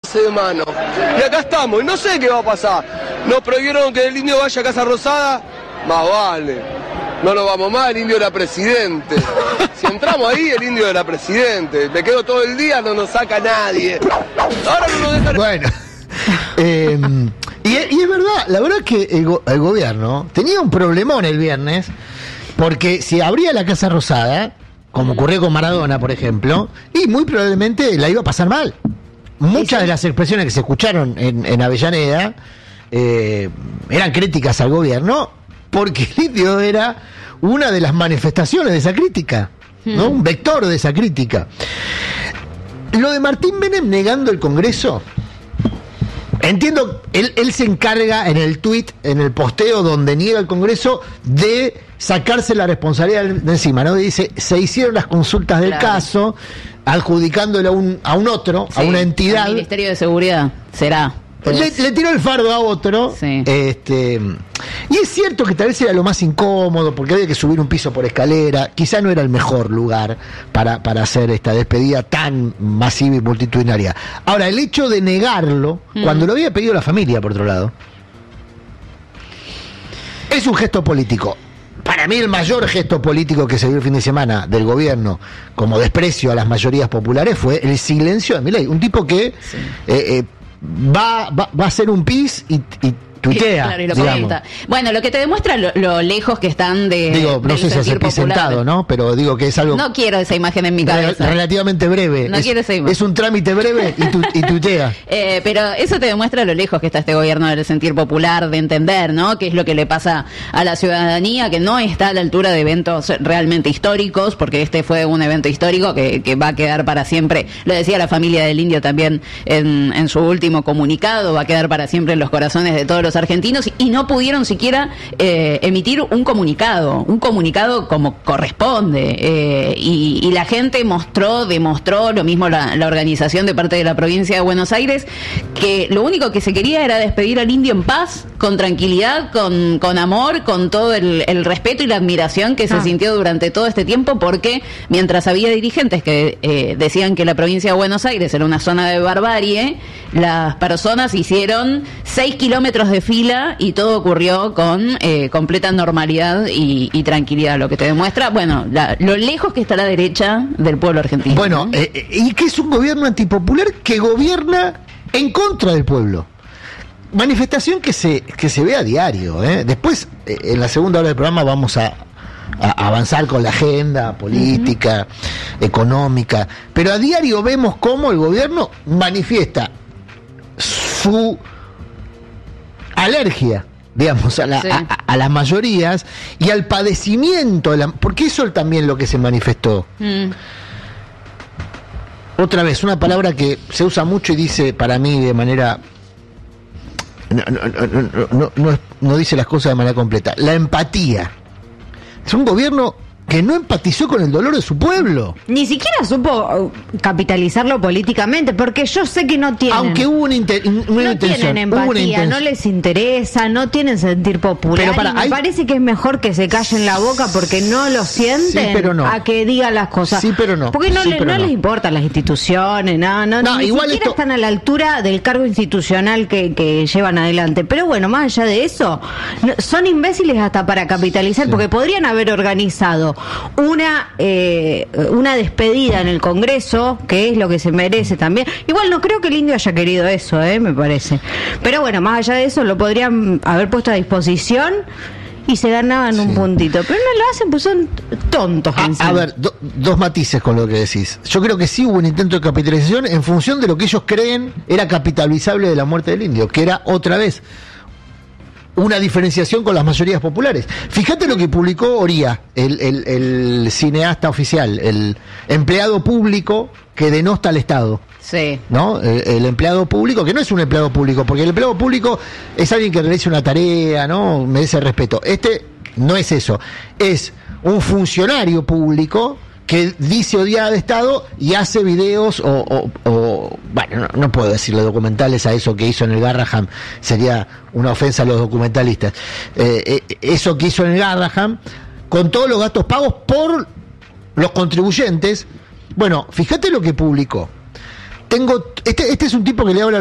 de mano. Y acá estamos, y no sé qué va a pasar. Nos prohibieron que el indio vaya a Casa Rosada, más vale. No nos vamos más, el indio era presidente. Si entramos ahí, el indio era presidente. Me quedo todo el día, no nos saca nadie. Ahora no nos dejan... Bueno, y es verdad, la verdad es que el gobierno tenía un problemón el viernes, porque si abría la Casa Rosada, como ocurrió con Maradona, por ejemplo, y muy probablemente la iba a pasar mal. Muchas de las expresiones que se escucharon en Avellaneda eran críticas al gobierno, porque el indio era una de las manifestaciones de esa crítica, ¿no? Un vector de esa crítica. Lo de Martín Menem negando el Congreso, entiendo, él se encarga en el tuit, en el posteo donde niega el Congreso, de sacarse la responsabilidad de encima, ¿no? Dice, se hicieron las consultas del caso, adjudicándole a un otro, a una entidad. El Ministerio de Seguridad, será. Le tiró el fardo a otro. Sí. Y es cierto que tal vez era lo más incómodo, porque había que subir un piso por escalera. Quizá no era el mejor lugar para hacer esta despedida tan masiva y multitudinaria. Ahora, el hecho de negarlo, cuando lo había pedido la familia, por otro lado, es un gesto político. Para mí el mayor gesto político que se dio el fin de semana del gobierno como desprecio a las mayorías populares fue el silencio de Milei. Un tipo que va a hacer un pis y tuitea, claro, y lo comenta. Bueno, lo que te demuestra lo lejos que están no sé si hacer pis sentado, ¿no? Pero digo que es algo... No quiero esa imagen en mi cabeza. Relativamente breve. No quiero esa imagen. Es un trámite breve y tuitea. Pero eso te demuestra lo lejos que está este gobierno del sentir popular, de entender, ¿no? Qué es lo que le pasa a la ciudadanía, que no está a la altura de eventos realmente históricos, porque este fue un evento histórico que va a quedar para siempre. Lo decía la familia del indio también en su último comunicado, va a quedar para siempre en los corazones de todos los argentinos, y no pudieron siquiera emitir un comunicado como corresponde, y la gente demostró lo mismo la organización de parte de la provincia de Buenos Aires, que lo único que se quería era despedir al indio en paz, con tranquilidad, con amor, con todo el respeto y la admiración que se sintió durante todo este tiempo, porque mientras había dirigentes que decían que la provincia de Buenos Aires era una zona de barbarie, las personas hicieron 6 kilómetros de fila y todo ocurrió con completa normalidad y tranquilidad, lo que te demuestra, bueno, lo lejos que está la derecha del pueblo argentino. Bueno, y que es un gobierno antipopular que gobierna en contra del pueblo. Manifestación que se ve a diario, ¿eh? Después, en la segunda hora del programa vamos a avanzar con la agenda política, económica, pero a diario vemos cómo el gobierno su alergia, digamos, a las mayorías y al padecimiento, porque eso también lo que se manifestó. Otra vez, una palabra que se usa mucho y dice para mí de manera... No dice las cosas de manera completa. La empatía. Es un gobierno que no empatizó con el dolor de su pueblo. Ni siquiera supo capitalizarlo políticamente, porque yo sé que no tienen. Aunque hubo una intención. Tienen empatía, no les interesa, no tienen sentir popular. Pero me parece que es mejor que se callen la boca porque no lo sienten, sí, pero no, a que digan las cosas. Sí, pero no. Porque no les importan las instituciones, ni igual siquiera están a la altura del cargo institucional que llevan adelante. Pero bueno, más allá de eso, son imbéciles hasta para capitalizar, porque podrían haber organizado una despedida en el Congreso, que es lo que se merece también. Igual no creo que el indio haya querido eso, me parece. Pero bueno, más allá de eso, lo podrían haber puesto a disposición y se ganaban un puntito. Pero no lo hacen, pues son tontos. A ver, dos matices con lo que decís. Yo creo que sí hubo un intento de capitalización en función de lo que ellos creen era capitalizable de la muerte del indio, que era otra vez una diferenciación con las mayorías populares. Fíjate lo que publicó Oría, el cineasta oficial, el empleado público que denosta al Estado. Sí. ¿No? El empleado público, que no es un empleado público, porque el empleado público es alguien que realiza una tarea, ¿no? Merece respeto. Este no es eso. Es un funcionario público que dice odiar al Estado y hace videos bueno, no puedo decirle documentales a eso que hizo en el Garraham, sería una ofensa a los documentalistas. Eso que hizo en el Garraham, con todos los gastos pagos por los contribuyentes. Bueno, fíjate lo que publicó. Este es un tipo que le habla